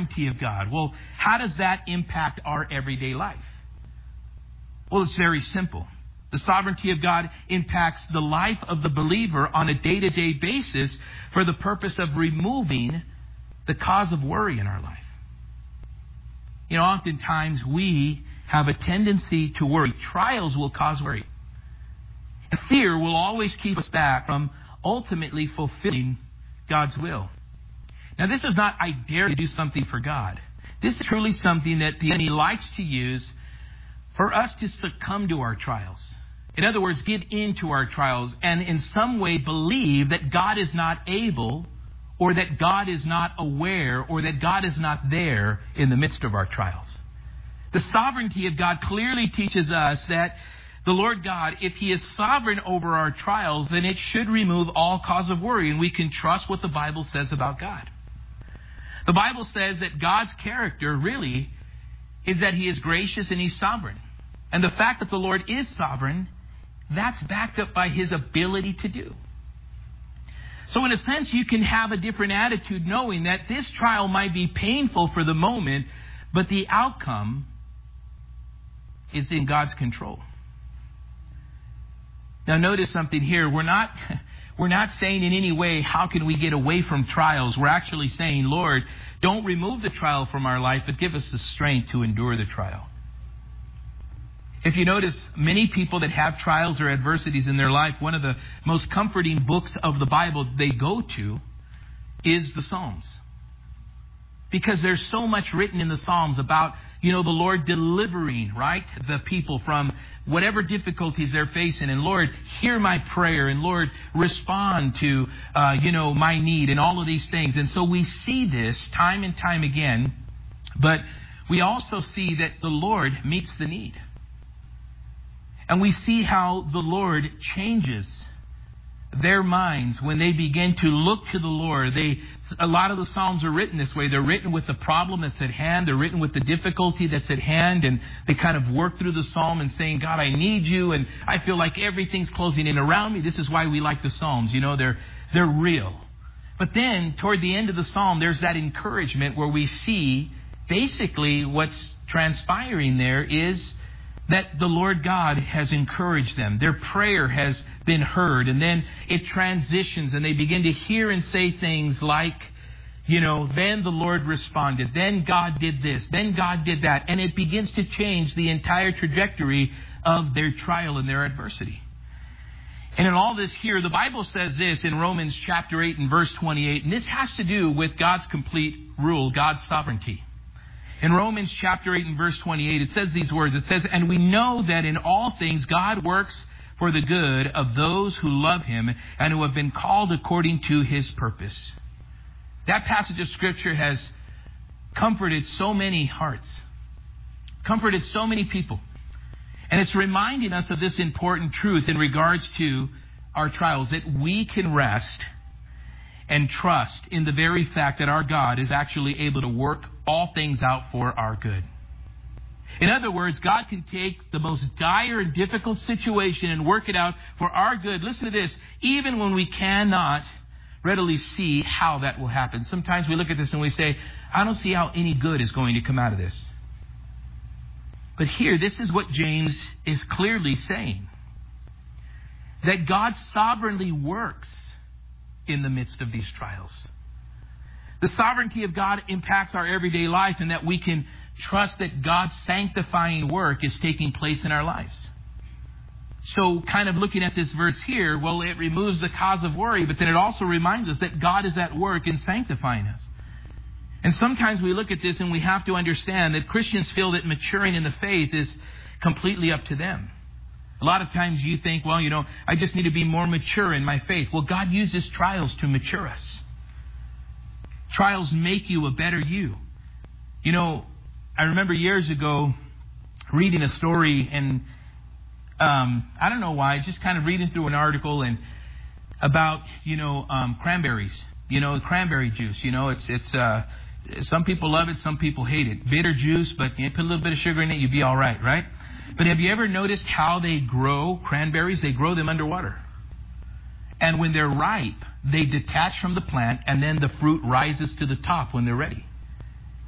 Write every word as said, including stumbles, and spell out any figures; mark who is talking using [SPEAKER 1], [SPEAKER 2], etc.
[SPEAKER 1] sovereignty of God. Well, how does that impact our everyday life? Well, it's very simple. The sovereignty of God impacts the life of the believer on a day-to-day basis for the purpose of removing the cause of worry in our life. You know, oftentimes we have a tendency to worry. Trials will cause worry. And fear will always keep us back from ultimately fulfilling God's will. Now, this is not, I dare to do something for God. This is truly something that the enemy likes to use for us to succumb to our trials. In other words, give in to our trials and in some way believe that God is not able, or that God is not aware, or that God is not there in the midst of our trials. The sovereignty of God clearly teaches us that the Lord God, if He is sovereign over our trials, then it should remove all cause of worry, and we can trust what the Bible says about God. The Bible says that God's character really is that He is gracious and He's sovereign. And the fact that the Lord is sovereign, that's backed up by His ability to do. So in a sense, you can have a different attitude knowing that this trial might be painful for the moment, but the outcome is in God's control. Now notice something here. We're not, we're not saying in any way, how can we get away from trials? We're actually saying, Lord, don't remove the trial from our life, but give us the strength to endure the trial. If you notice, many people that have trials or adversities in their life, one of the most comforting books of the Bible they go to is the Psalms. Because there's so much written in the Psalms about, you know, the Lord delivering, right, the people from whatever difficulties they're facing. And Lord, hear my prayer. And Lord, respond to, uh, you know, my need and all of these things. And so we see this time and time again. But we also see that the Lord meets the need. And we see how the Lord changes their minds when they begin to look to the Lord. They, a lot of the Psalms are written this way. They're written with the problem that's at hand. They're written with the difficulty that's at hand. And they kind of work through the Psalm and saying, God, I need you. And I feel like everything's closing in around me. This is why we like the Psalms. You know, they're, they're real. But then toward the end of the Psalm, there's that encouragement where we see basically what's transpiring there is that the Lord God has encouraged them. Their prayer has been heard. And then it transitions and they begin to hear and say things like, you know, then the Lord responded. Then God did this. Then God did that. And it begins to change the entire trajectory of their trial and their adversity. And in all this here, the Bible says this in Romans chapter eight and verse twenty-eight. And this has to do with God's complete rule, God's sovereignty. In Romans chapter eight and verse twenty-eight, it says these words. It says, and we know that in all things God works for the good of those who love Him and who have been called according to His purpose. That passage of Scripture has comforted so many hearts, comforted so many people. And it's reminding us of this important truth in regards to our trials, that we can rest and trust in the very fact that our God is actually able to work all things out for our good. In other words, God can take the most dire and difficult situation and work it out for our good. Listen to this. Even when we cannot readily see how that will happen. Sometimes we look at this and we say, I don't see how any good is going to come out of this. But here, this is what James is clearly saying. That God sovereignly works in the midst of these trials. The sovereignty of God impacts our everyday life, and that we can trust that God's sanctifying work is taking place in our lives. So kind of looking at this verse here, well, it removes the cause of worry, but then it also reminds us that God is at work in sanctifying us. And sometimes we look at this and we have to understand that Christians feel that maturing in the faith is completely up to them. A lot of times you think, well, you know, I just need to be more mature in my faith. Well, God uses trials to mature us. Trials make you a better you. You know, I remember years ago reading a story, and um, I don't know why, just kind of reading through an article and about, you know, um, cranberries. You know, cranberry juice. You know, it's it's uh, some people love it, some people hate it. Bitter juice, but you put a little bit of sugar in it, you'll be all right, right? But have you ever noticed how they grow cranberries? They grow them underwater. And when they're ripe, they detach from the plant, and then the fruit rises to the top when they're ready.